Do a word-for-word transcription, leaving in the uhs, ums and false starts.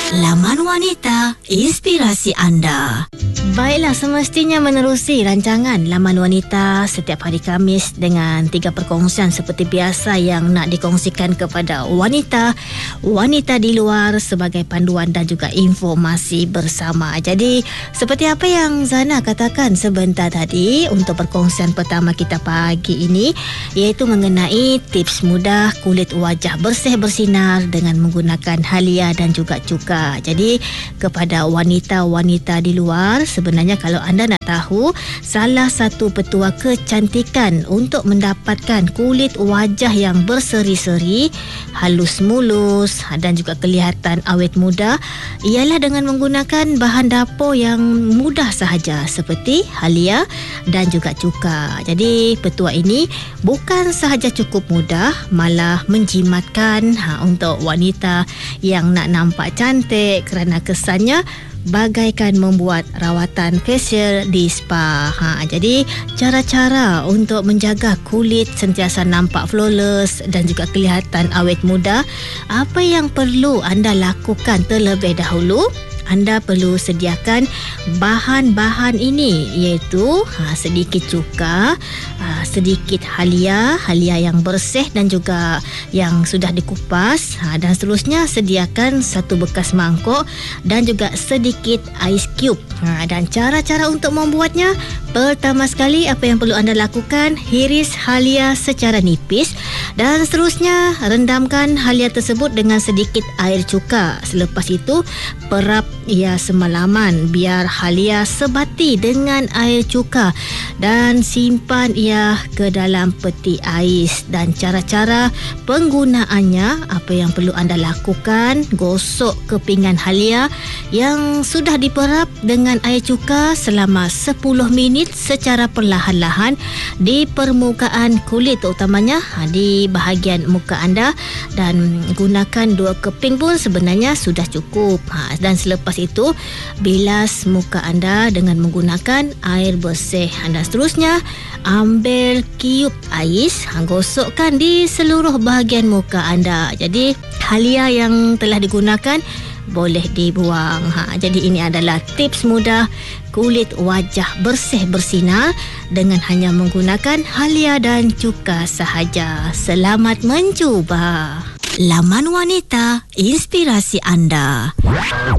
Laman Wanita, inspirasi anda. Baiklah, semestinya menerusi rancangan Laman Wanita setiap hari Khamis dengan tiga perkongsian seperti biasa yang nak dikongsikan kepada wanita, wanita di luar sebagai panduan dan juga informasi bersama. Jadi, seperti apa yang Zana katakan sebentar tadi untuk perkongsian pertama kita pagi ini, iaitu mengenai tips mudah kulit wajah bersih bersinar dengan menggunakan halia dan juga cuka. Jadi kepada wanita-wanita di luar, sebenarnya kalau anda nak tahu salah satu petua kecantikan untuk mendapatkan kulit wajah yang berseri-seri, halus mulus dan juga kelihatan awet muda, ialah dengan menggunakan bahan dapur yang mudah sahaja seperti halia dan juga cuka. Jadi petua ini bukan sahaja cukup mudah, malah menjimatkan ha, untuk wanita yang nak nampak cantik kerana kesannya bagaikan membuat rawatan facial di spa. Ha, jadi cara-cara untuk menjaga kulit sentiasa nampak flawless dan juga kelihatan awet muda, apa yang perlu anda lakukan terlebih dahulu? Anda perlu sediakan bahan-bahan ini, iaitu ha, sedikit cuka, ha, sedikit halia, halia yang bersih dan juga yang sudah dikupas, ha, dan seterusnya sediakan satu bekas mangkuk dan juga sedikit ais cube. Ha, dan cara-cara untuk membuatnya, pertama sekali apa yang perlu anda lakukan, hiris halia secara nipis dan seterusnya rendamkan halia tersebut dengan sedikit air cuka. Selepas itu perap ia semalaman biar halia sebati dengan air cuka dan simpan ia ke dalam peti ais. Dan cara-cara penggunaannya, apa yang perlu anda lakukan, gosok kepingan halia yang sudah diperap dengan air cuka selama sepuluh minit secara perlahan-lahan di permukaan kulit, terutamanya di bahagian muka anda, dan gunakan dua keping pun sebenarnya sudah cukup. Ha, dan selepas itu bilas muka anda dengan menggunakan air bersih. Dan seterusnya ambil kiup ais, ha, gosokkan di seluruh bahagian muka anda. Jadi halia yang telah digunakan boleh dibuang. Ha, jadi ini adalah tips mudah kulit wajah bersih bersinar dengan hanya menggunakan halia dan cuka sahaja. Selamat mencuba. Laman Wanita, inspirasi anda.